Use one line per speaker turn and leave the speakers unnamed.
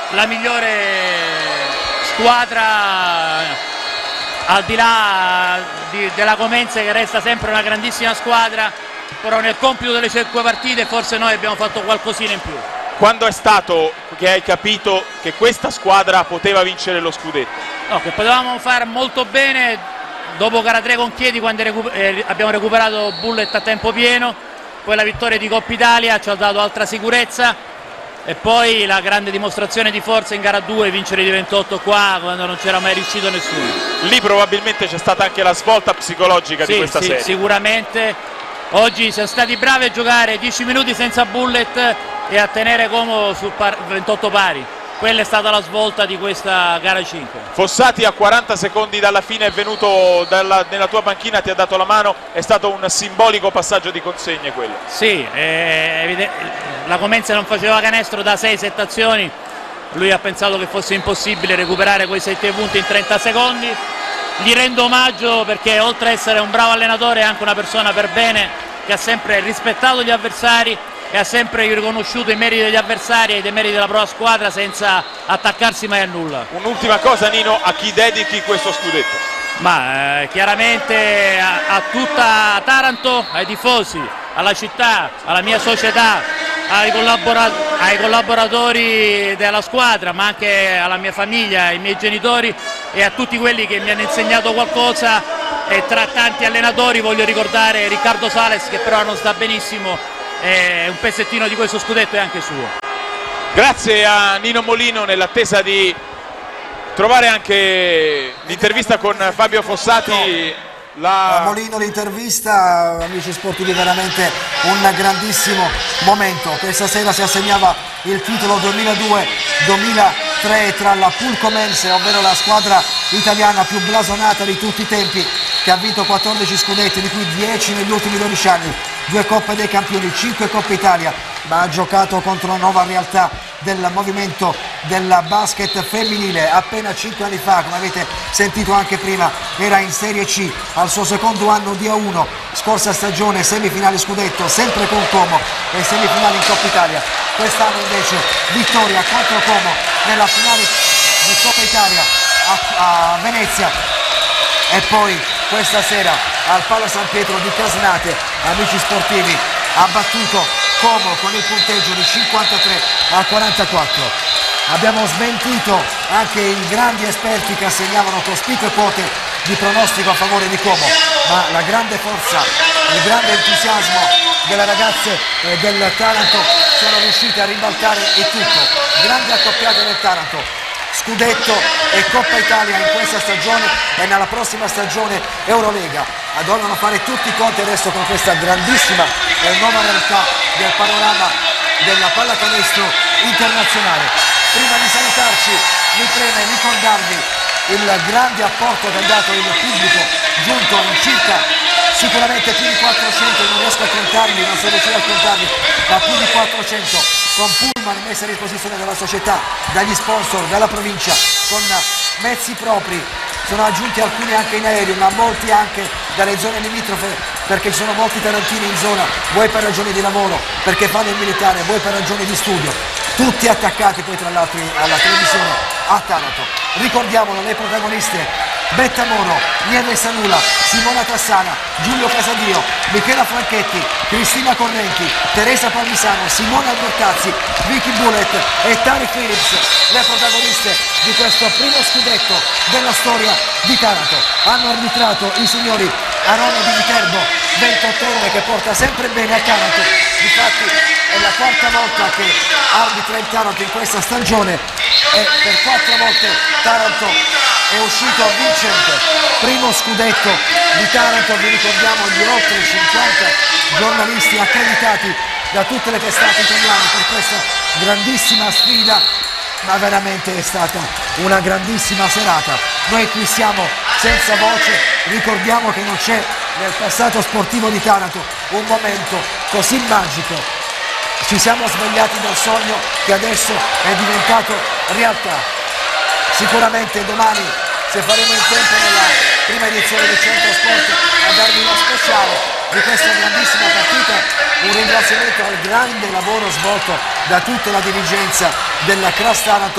la migliore squadra, al di là della Comense, che resta sempre una grandissima squadra, però nel compito delle 5 partite forse noi abbiamo fatto qualcosina in più.
Quando è stato che hai capito che questa squadra poteva vincere lo scudetto?
No, che potevamo fare molto bene dopo gara 3 con Chieti, quando abbiamo recuperato Bullet a tempo pieno, poi la vittoria di Coppa Italia ci ha dato altra sicurezza e poi la grande dimostrazione di forza in gara 2, vincere di 28 qua quando non c'era mai riuscito nessuno.
Lì probabilmente c'è stata anche la svolta psicologica di questa serie.
Sicuramente. Oggi siamo stati bravi a giocare 10 minuti senza Bullet e a tenere Como su 28 pari. Quella è stata la svolta di questa gara 5.
Fossati a 40 secondi dalla fine è venuto nella tua panchina, ti ha dato la mano, è stato un simbolico passaggio di consegne quello.
Sì, la Comense non faceva canestro da 6-7 azioni, lui ha pensato che fosse impossibile recuperare quei 7 punti in 30 secondi. Gli rendo omaggio perché oltre ad essere un bravo allenatore è anche una persona per bene, che ha sempre rispettato gli avversari e ha sempre riconosciuto i meriti degli avversari e i meriti della propria squadra senza attaccarsi mai a nulla.
Un'ultima cosa, Nino, a chi dedichi questo scudetto?
Ma chiaramente a tutta Taranto, ai tifosi, alla città, alla mia società, ai collaboratori della squadra, ma anche alla mia famiglia, ai miei genitori e a tutti quelli che mi hanno insegnato qualcosa, e tra tanti allenatori voglio ricordare Riccardo Sales, che però non sta benissimo, e un pezzettino di questo scudetto è anche suo.
Grazie a Nino Molino, nell'attesa di trovare anche l'intervista con Fabio Fossati.
Molino, l'intervista, amici sportivi, veramente un grandissimo momento. Questa sera si assegnava il titolo 2002-2003 tra la Pulcomense, ovvero la squadra italiana più blasonata di tutti i tempi, che ha vinto 14 scudetti, di cui 10 negli ultimi 12 anni, 2 Coppe dei Campioni, 5 Coppe Italia, ma ha giocato contro una nuova realtà del movimento del basket femminile. Appena 5 anni fa, come avete sentito anche prima, era in Serie C al suo secondo anno di A1, scorsa stagione semifinale scudetto sempre con Como e semifinale in Coppa Italia. Quest'anno invece vittoria contro Como nella finale di Coppa Italia a Venezia, e poi questa sera al Palo San Pietro di Casnate, amici sportivi, ha battuto Como con il punteggio di 53-44. Abbiamo smentito anche i grandi esperti che assegnavano cospicue quote di pronostico a favore di Como, ma la grande forza, il grande entusiasmo delle ragazze del Taranto sono riuscite a ribaltare il tutto. Grande accoppiata del Taranto, scudetto e Coppa Italia in questa stagione e nella prossima stagione Eurolega. Devono fare tutti i conti adesso con questa grandissima e nuova realtà del panorama della pallacanestro internazionale. Prima di salutarci mi preme ricordarvi il grande apporto che ha dato il pubblico, giunto in circa sicuramente più di 400, non riesco a contarli, non sono riuscito a contarli, ma più di 400 con pullman messi a disposizione dalla società, dagli sponsor, dalla provincia, con mezzi propri. Sono aggiunti alcuni anche in aereo, ma molti anche dalle zone limitrofe, perché ci sono molti tarantini in zona, vuoi per ragioni di lavoro, perché fanno il militare, vuoi per ragioni di studio, tutti attaccati poi tra l'altro alla televisione a Taranto. Ricordiamolo, le protagoniste: Betta Moro, Nieve Sanula, Simona Tassana, Giulio Casadio, Michela Franchetti, Cristina Correnti, Teresa Palmisano, Simona Albertazzi, Vicky Bullet e Tari Phillips, le protagoniste di questo primo scudetto della storia di Taranto. Hanno arbitrato i signori Arona di Viterbo, 28enne, che porta sempre bene a Taranto. Difatti è la quarta volta che arbitra il Taranto in questa stagione e per 4 volte Taranto è uscito vincente. Primo scudetto di Taranto, vi ricordiamo gli oltre 50 giornalisti accreditati da tutte le testate italiane per questa grandissima sfida, ma veramente è stata una grandissima serata. Noi qui siamo senza voce, ricordiamo che non c'è nel passato sportivo di Taranto un momento così magico. Ci siamo svegliati dal sogno che adesso è diventato realtà. Sicuramente domani, se faremo in tempo nella prima edizione di Centro Sport, a darvi uno speciale di questa grandissima partita, un ringraziamento al grande lavoro svolto da tutta la dirigenza della Cras Taranto.